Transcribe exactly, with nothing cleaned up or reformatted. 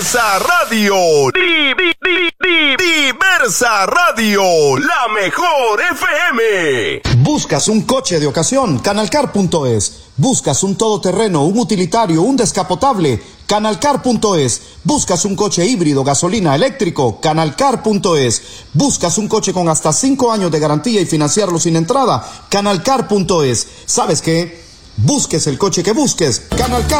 Diversa Radio. Di, di, di, di, Diversa Radio, la mejor F M. ¿Buscas un coche de ocasión? Canalcar punto es. ¿Buscas un todoterreno, un utilitario, un descapotable? Canalcar punto es. ¿Buscas un coche híbrido, gasolina, eléctrico? Canalcar punto es. ¿Buscas un coche con hasta cinco años de garantía y financiarlo sin entrada? Canalcar punto es. ¿Sabes qué? Busques el coche que busques. Canalcar.